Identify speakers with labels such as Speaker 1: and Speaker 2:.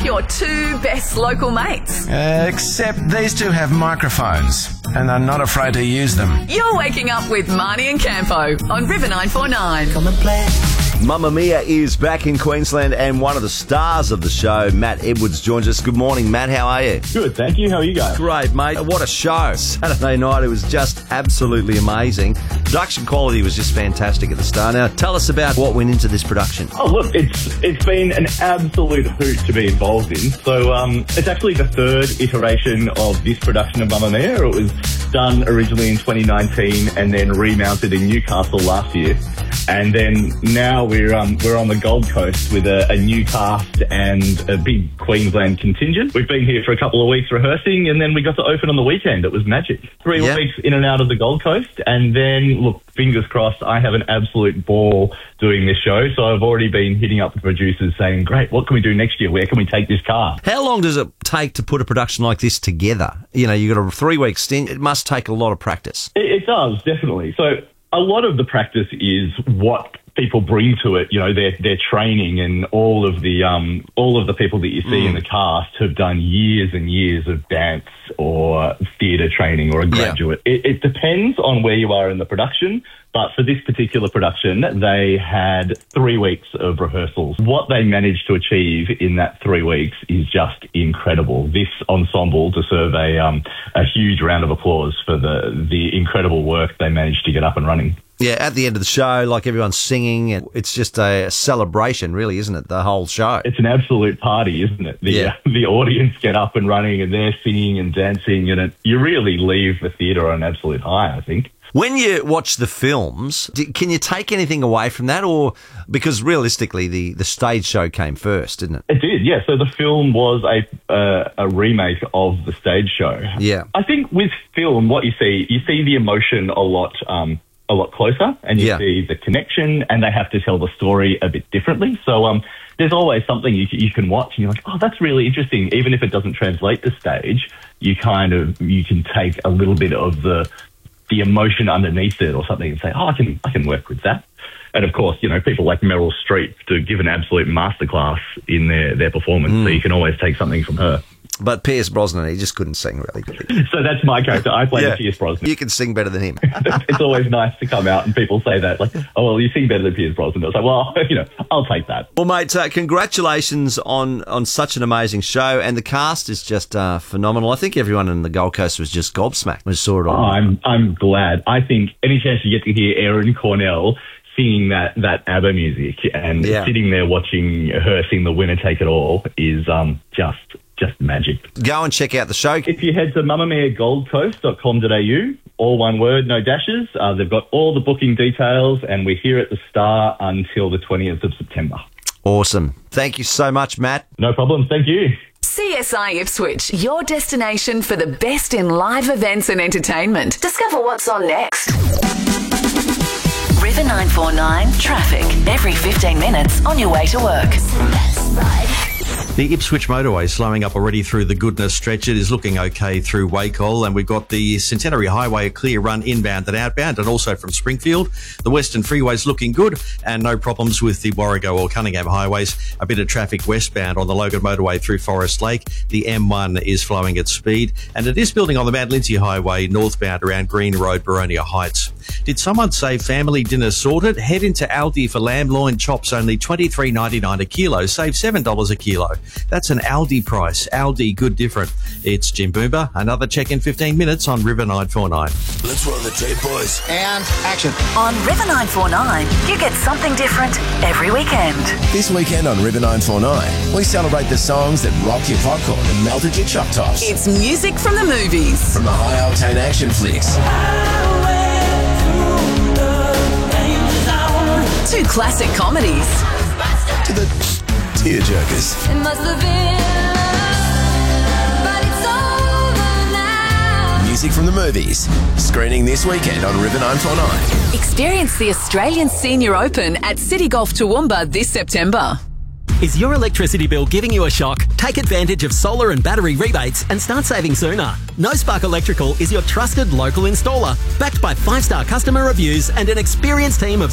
Speaker 1: your two best local mates.
Speaker 2: Except these two have microphones and are not afraid to use them.
Speaker 1: You're waking up with Marnie and Campo on River 949.
Speaker 3: Come and play.
Speaker 4: Mamma Mia is back in Queensland, and one of the stars of the show, Matt Edwards, joins us. Good morning, Matt. How are you?
Speaker 5: Good, thank you. How are you guys?
Speaker 4: Great, mate. What a show. Saturday night, it was just absolutely amazing. Production quality was just fantastic at the start. Now, tell us about what went into this production.
Speaker 5: Oh, look, it's been an absolute hoot to be involved in. So it's actually the third iteration of this production of Mamma Mia. It was done originally in 2019 and then remounted in Newcastle last year. And then now we're on the Gold Coast with a new cast and a big Queensland contingent. We've been here for a couple of weeks rehearsing, and then we got to open on the weekend. It was magic. 3 weeks in and out of the Gold Coast, and then, look, fingers crossed, I have an absolute ball doing this show. So I've already been hitting up the producers saying, great, what can we do next year? Where can we take this cast?
Speaker 4: How long does it take to put a production like this together? You know, you've got a 3-week stint. It must take a lot of practice.
Speaker 5: It does, definitely. So a lot of the practice is what people bring to it, you know, their training, and all of the people that you see in the cast have done years and years of dance or theatre training or a graduate. Yeah. It depends on where you are in the production, but for this particular production, they had 3 weeks of rehearsals. What they managed to achieve in that 3 weeks is just incredible. This ensemble deserve a huge round of applause for the incredible work they managed to get up and running.
Speaker 4: Yeah, at the end of the show, like, everyone's singing, and it's just a celebration, really, isn't it, the whole show?
Speaker 5: It's an absolute party, isn't it? The audience get up and running, and they're singing and dancing, and you really leave the theatre on an absolute high, I think.
Speaker 4: When you watch the films, can you take anything away from that? Or, because realistically, the stage show came first, didn't it?
Speaker 5: It did, yeah. So the film was a remake of the stage show.
Speaker 4: Yeah.
Speaker 5: I think with film, what you see the emotion a lot closer, and you see the connection, and they have to tell the story a bit differently. So there's always something you can watch, and you're like, oh, that's really interesting. Even if it doesn't translate to stage, you can take a little bit of the emotion underneath it or something and say, oh, I can work with that. And of course, you know, people like Meryl Streep to give an absolute masterclass in their performance. So you can always take something from her.
Speaker 4: But Pierce Brosnan, he just couldn't sing really good.
Speaker 5: So that's my character. I play Pierce Brosnan.
Speaker 4: You can sing better than him.
Speaker 5: It's always nice to come out and people say that, like, oh, well, you sing better than Pierce Brosnan. I was like, well, you know, I'll take that.
Speaker 4: Well, mate, congratulations on such an amazing show, and the cast is just phenomenal. I think everyone in the Gold Coast was just gobsmacked when they saw it all.
Speaker 5: I'm glad. I think any chance you get to hear Erin Cornell singing that ABBA music and sitting there watching her sing The Winner Take It All is just magic.
Speaker 4: Go and check out the show.
Speaker 5: If you head to mammamiagoldcoast.com.au, all one word, no dashes, they've got all the booking details, and we're here at the Star until the 20th of September.
Speaker 4: Awesome. Thank you so much, Matt.
Speaker 5: No problem. Thank you.
Speaker 1: CSI Ipswich, your destination for the best in live events and entertainment. Discover what's on next.
Speaker 6: River 949 traffic every 15 minutes on your way to work.
Speaker 7: The Ipswich motorway slowing up already through the Goodness stretch. It is looking okay through Wacol, and we've got the Centenary Highway a clear run inbound and outbound, and also from Springfield. The Western Freeway's looking good, and no problems with the Warrego or Cunningham highways. A bit of traffic westbound on the Logan motorway through Forest Lake. The M1 is flowing at speed, and it is building on the Mount Lindsay Highway northbound around Green Road, Boronia Heights. Did someone say family dinner sorted? Head into Aldi for lamb loin chops, only $23.99 a kilo. Save $7 a kilo. That's an Aldi price. Aldi, good different. It's Jim Boomba. Another check in 15 minutes on River 949.
Speaker 3: Let's roll the tape, boys. And action.
Speaker 6: On River 949, you get something different every weekend.
Speaker 3: This weekend on River 949, we celebrate the songs that rock your popcorn and melted your chop tops.
Speaker 1: It's music from the movies.
Speaker 3: From the high-octane action flicks
Speaker 1: to classic comedies.
Speaker 3: To the tearjerkers.
Speaker 8: It must have been love, but it's over now.
Speaker 3: Music from the movies. Screening this weekend on River 949.
Speaker 1: Experience the Australian Senior Open at City Golf Toowoomba this September.
Speaker 9: Is your electricity bill giving you a shock? Take advantage of solar and battery rebates and start saving sooner. No Spark Electrical is your trusted local installer, backed by 5-star customer reviews and an experienced team of